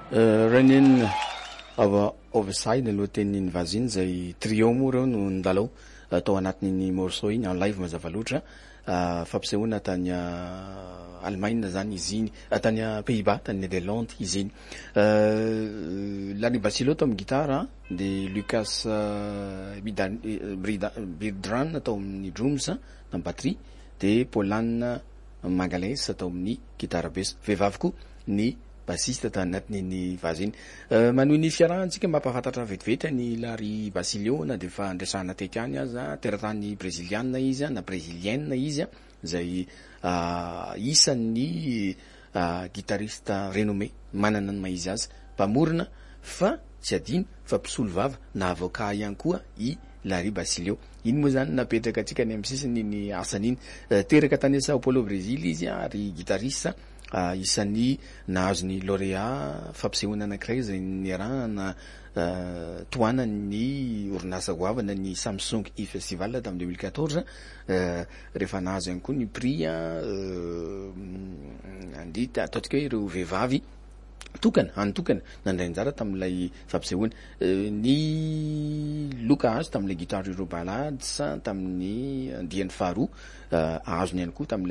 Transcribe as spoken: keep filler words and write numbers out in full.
Renin ava Overside aloha tenin'ny vaziny zay trio moa reo no ndalao tao anatin'ny morceau iny en live mazava loatra fampisehoana tany Allemagne zany izy iny tany Pays-Bas tany Nederland izy iny Larry Basilio tao amin'ny gitara de Lucas Birdran tao amin'ny drums na batterie de Paulan Magalhaes tao amin'ny gitara basse vehivavy koa ny bassiste tao anatin'ny vaziny manohy ny fiarahantsika mampafantatra vetivety ny Larry Basilio na de fa andresana teky any aza teratany brésilienne izy na brésilienne izy zay isan'ny guitariste renommé manana ny maizy azy mpamorona fa tsy adino fa mpisolo vava na avocat ihany koa i Larry Basilio iny moa zany napetraka atsika ny amin'ny sisiny ny asany iny teraka tany Sao Paulo Brésil izy ary guitariste Uh, isan'ny nahazo ny lauréat fampisehoana anankiray zay niarahana uh, toanany orinasa goavana ny Samsung E Festival tamin'ny deux mille quatorze uh, rehefa nahazo ihany koa ny prix uh, andita ataotsika hoe ireo vehivavy tokana antokana nandrainjara tamin'ilay fampisehoana uh, ny loka azo tamin'ilay guitare Euro Ballads tamin'ny andiany faharoa uh, ahazony ihany koa tamin'ilay